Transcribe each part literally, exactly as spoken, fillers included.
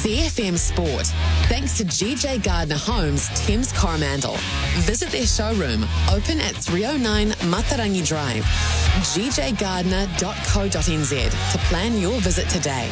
C F M Sport, thanks to G J Gardner Homes, Thames Coromandel. Visit their showroom, open at three oh nine Matarangi Drive, g j gardner dot co dot n z to plan your visit today.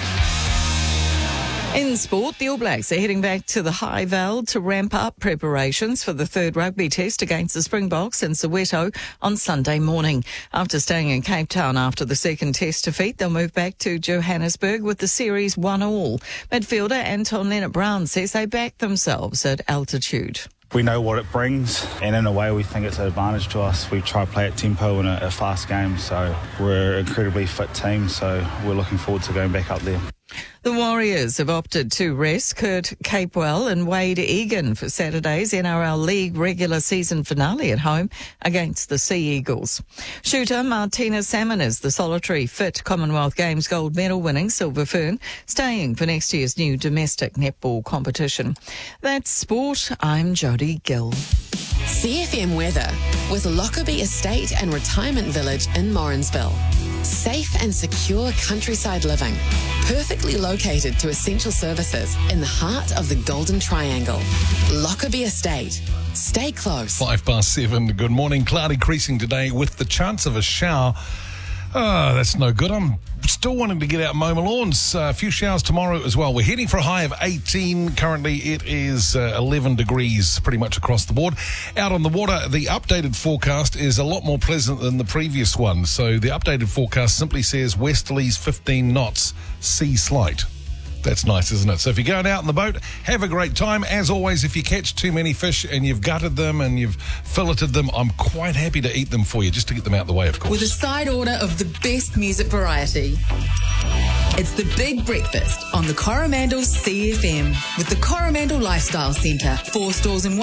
In sport, the All Blacks are heading back to the High Veld to ramp up preparations for the third rugby test against the Springboks in Soweto on Sunday morning. After staying in Cape Town after the second test defeat, they'll move back to Johannesburg with the series one all. Midfielder Anton Lienert-Brown says they back themselves at altitude. We know what it brings, and in a way we think it's an advantage to us. We try to play at tempo in a, a fast game, so we're an incredibly fit team, so we're looking forward to going back up there. The Warriors have opted to rest Kurt Capewell and Wade Egan for Saturday's N R L League regular season finale at home against the Sea Eagles. Shooter Martina Salmon is the solitary fit Commonwealth Games gold medal winning Silver Fern, staying for next year's new domestic netball competition. That's sport. I'm Jodie Gill. C F M weather with Lockerbie Estate and Retirement Village in Morrinsville. Safe and secure countryside living, perfectly located to essential services in the heart of the Golden Triangle. Lockerbie Estate. Stay close. Five past seven. Good morning. Cloudy creasing today with the chance of a shower. Oh, that's no good. I'm still wanting to get out and mow my lawns. Uh, a few showers tomorrow as well. We're heading for a high of eighteen. Currently it is uh, eleven degrees pretty much across the board. Out on the water, the updated forecast is a lot more pleasant than the previous one. So the updated forecast simply says westerlies fifteen knots, sea slight. That's nice, isn't it? So if you're going out in the boat, have a great time. As always, if you catch too many fish and you've gutted them and you've filleted them, I'm quite happy to eat them for you, just to get them out the way, of course. With a side order of the best music variety. It's the Big Breakfast on the Coromandel C F M with the Coromandel Lifestyle Centre. Four stores in one.